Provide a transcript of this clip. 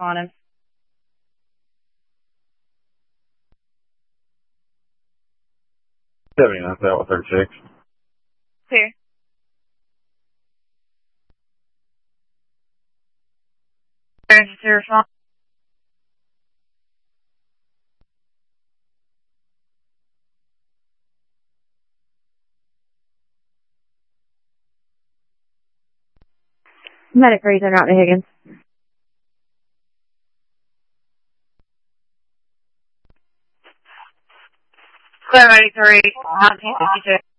on him. 79 South 36. Clear. Emergency response. Medic raise en route to Higgins. Clear, 93, 1952.